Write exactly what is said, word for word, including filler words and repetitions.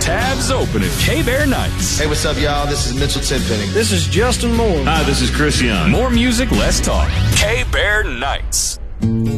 tabs open at K-Bear Nights. Hey, what's up, y'all? This is Mitchell Tenpenny. This is Justin Moore. Hi, this is Chris Young. More music, less talk. K-Bear Nights.